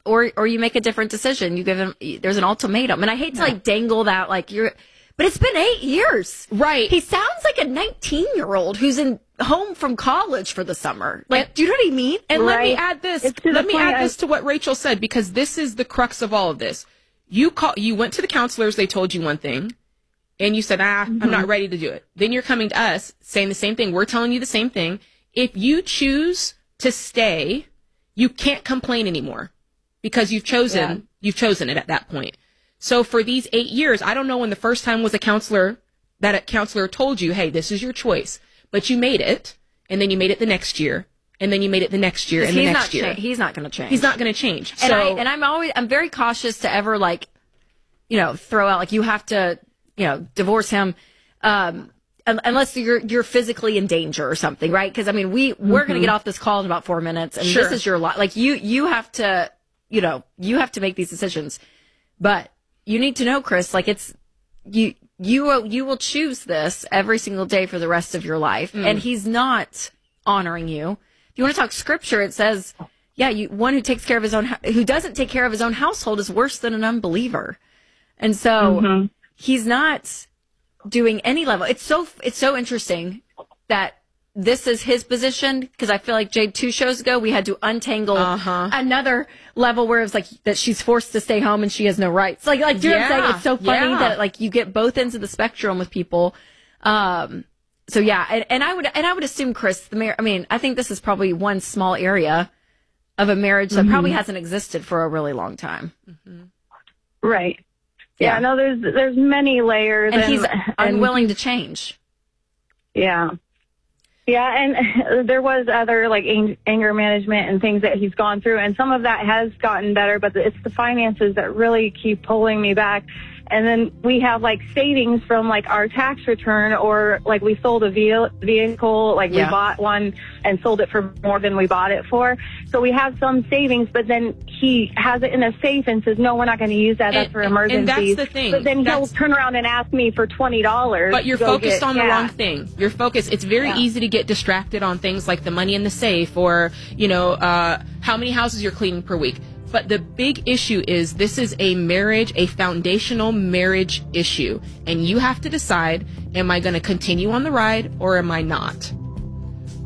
or you make a different decision. You give him, there's an ultimatum. And I hate to like dangle that, like but it's been 8 years. Right. He sounds like a 19-year-old who's home from college for the summer. Like, do you know what I mean? And let me add this. Let me add this to what Rachel said, because this is the crux of all of this. You went to the counselors, they told you one thing, and you said, I'm not ready to do it. Then you're coming to us saying the same thing. We're telling you the same thing. If you choose to stay, you can't complain anymore because you've chosen it at that point. So for these 8 years, I don't know when the first time was a counselor told you, hey, this is your choice, but you made it, and then you made it the next year, and then you made it the next year, and the next year. He's not going to change. He's not going to change. And I'm very cautious to ever throw out you have to, divorce him, unless you're physically in danger or something, right? Because we're going to get off this call in about 4 minutes, and this is your life. You have to, you have to make these decisions, but you need to know, Chris, you will choose this every single day for the rest of your life, and he's not honoring you. If you want to talk scripture, it says, one who takes care of who doesn't take care of his own household is worse than an unbeliever. And so he's not doing any level. It's so interesting that this is his position, because I feel like Jade, 2 shows ago, we had to untangle another level where it was that she's forced to stay home and she has no rights. Do you know what I'm saying? It's so funny that you get both ends of the spectrum with people. And I would assume, Chris, I think this is probably one small area of a marriage that probably hasn't existed for a really long time. Right. Yeah. No, there's many layers, and he's unwilling to change. Yeah. Yeah, and there was other anger management and things that he's gone through, and some of that has gotten better, but it's the finances that really keep pulling me back. And then we have savings from our tax return, or we sold a vehicle, we bought one and sold it for more than we bought it for. So we have some savings, but then he has it in a safe and says, no, we're not going to use that. That's for emergencies. And that's the thing. But then he'll turn around and ask me for $20. But you're focused on the wrong thing. You're focused. It's very easy to get distracted on things like the money in the safe, or, how many houses you're cleaning per week. But the big issue is this is a foundational marriage issue. And you have to decide, am I going to continue on the ride or am I not?